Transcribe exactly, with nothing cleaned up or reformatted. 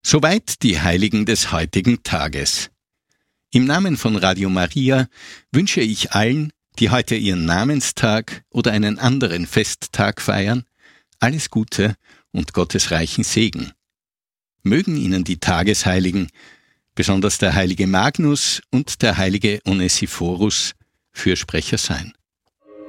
Soweit die Heiligen des heutigen Tages. Im Namen von Radio Maria wünsche ich allen, die heute ihren Namenstag oder einen anderen Festtag feiern, alles Gute und Gottes reichen Segen. Mögen Ihnen die Tagesheiligen, besonders der heilige Magnus und der heilige Onesiphorus, Fürsprecher sein.